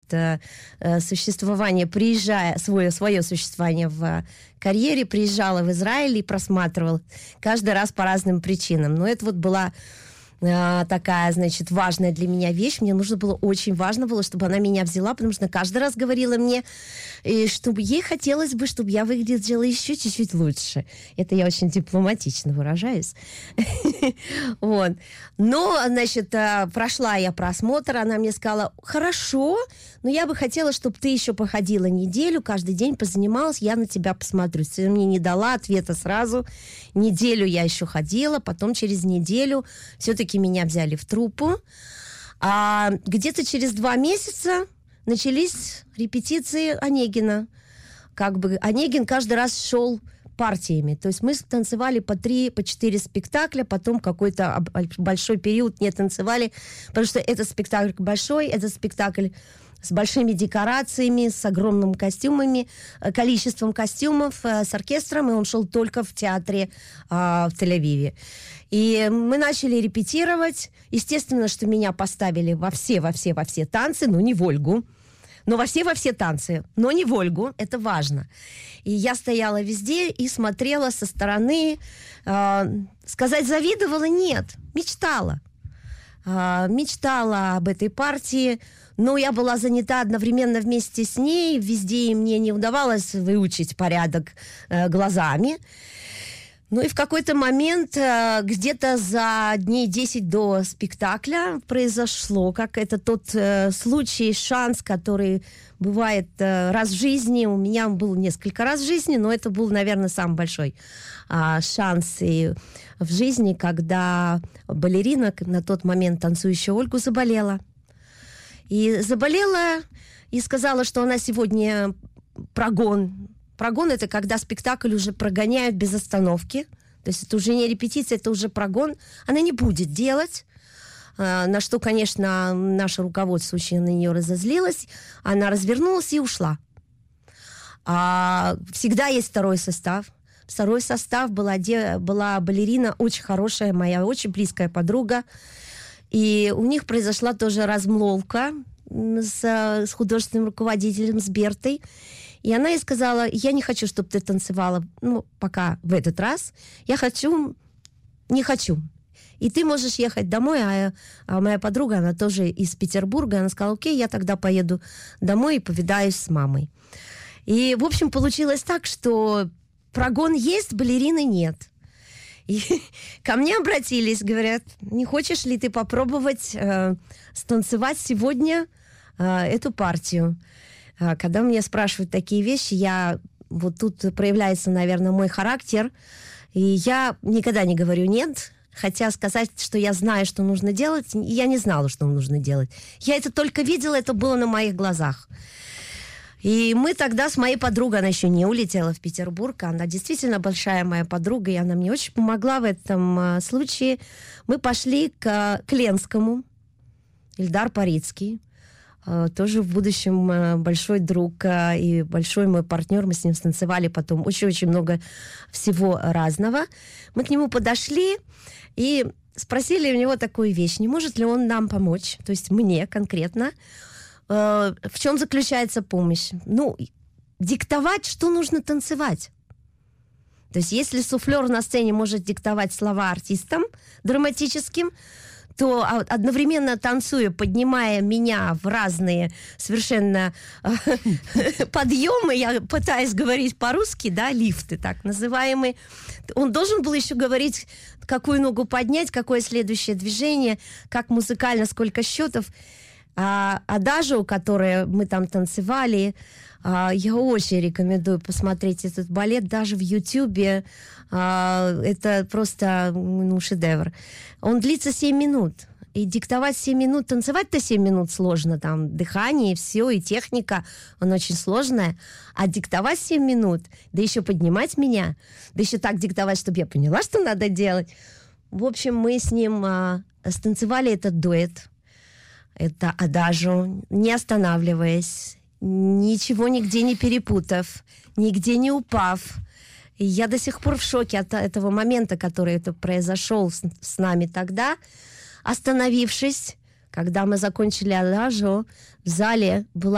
существование, свое существование в карьере, приезжала в Израиль и просматривала каждый раз по разным причинам. Но это вот была такая, значит, важная для меня вещь. Мне очень важно было, чтобы она меня взяла, потому что она каждый раз говорила мне, чтобы ей хотелось бы, чтобы я выглядела еще чуть-чуть лучше. Это я очень дипломатично выражаюсь. Вот. Но, значит, прошла я просмотр, она мне сказала: хорошо, но я бы хотела, чтобы ты еще походила неделю, каждый день позанималась, я на тебя посмотрю. Ты мне не дала ответа сразу. Неделю я еще ходила, потом через неделю все-таки меня взяли в труппу. А где-то через 2 месяца начались репетиции Онегина. Онегин каждый раз шел партиями. То есть мы танцевали по 3, по 4 спектакля, потом какой-то большой период не танцевали, потому что этот спектакль большой, этот спектакль с большими декорациями, с огромными костюмами, количеством костюмов, с оркестром, и он шел только в театре в Тель-Авиве. И мы начали репетировать. Естественно, что меня поставили во все танцы, но не в Ольгу. Но во все танцы, но не в Ольгу, это важно. И я стояла везде и смотрела со стороны. Сказать, завидовала? Нет, мечтала. Мечтала об этой партии, но я была занята одновременно вместе с ней, везде, и мне не удавалось выучить порядок глазами. Ну и в какой-то момент, где-то за дней 10 до спектакля, произошло, как это тот случай, шанс, который бывает раз в жизни. У меня был несколько раз в жизни, но это был, наверное, самый большой шанс и в жизни, когда балерина, на тот момент танцующая Ольгу, заболела. И сказала, что она сегодня прогон. Прогон — это когда спектакль уже прогоняют без остановки. То есть это уже не репетиция, это уже прогон. Она не будет делать. На что, конечно, наше руководство очень на нее разозлилось. Она развернулась и ушла. Всегда есть второй состав. Второй состав была балерина, очень хорошая, моя очень близкая подруга. И у них произошла тоже размолвка с художественным руководителем, с Бертой. И она ей сказала: я не хочу, чтобы ты танцевала, пока в этот раз. Не хочу. И ты можешь ехать домой. А моя подруга, она тоже из Петербурга, она сказала: окей, я тогда поеду домой и повидаюсь с мамой. И, в общем, получилось так, что прогон есть, балерины нет. И ко мне обратились, говорят: не хочешь ли ты попробовать станцевать сегодня эту партию? Когда меня спрашивают такие вещи, вот тут проявляется, наверное, мой характер, и я никогда не говорю «нет», хотя сказать, что я знаю, что нужно делать, я не знала, что нужно делать. Я это только видела, это было на моих глазах. И мы тогда с моей подругой, она еще не улетела в Петербург, она действительно большая моя подруга, и она мне очень помогла в этом случае. Мы пошли к Ленскому, Ильдар Парицкий, тоже в будущем большой друг и большой мой партнер. Мы с ним станцевали потом очень-очень много всего разного. Мы к нему подошли и спросили у него такую вещь: не может ли он нам помочь, то есть мне конкретно. В чем заключается помощь? Диктовать, что нужно танцевать. То есть если суфлер на сцене может диктовать слова артистам драматическим, то одновременно танцуя, поднимая меня в разные совершенно подъемы, я пытаюсь говорить по-русски, да, лифты так называемые, он должен был еще говорить, какую ногу поднять, какое следующее движение, как музыкально, сколько счетов. Адажио, которое мы там танцевали, я очень рекомендую посмотреть этот балет, даже в Ютьюбе. Это просто шедевр. Он длится 7 минут. И диктовать 7 минут, танцевать-то 7 минут сложно, там дыхание, все, и техника, она очень сложная. А диктовать 7 минут, да еще поднимать меня, да еще так диктовать, чтобы я поняла, что надо делать. В общем, мы с ним станцевали этот дуэт. Это адажио, не останавливаясь, ничего нигде не перепутав, нигде не упав. И я до сих пор в шоке от этого момента, который это произошел с нами тогда. Остановившись, когда мы закончили адажио, в зале была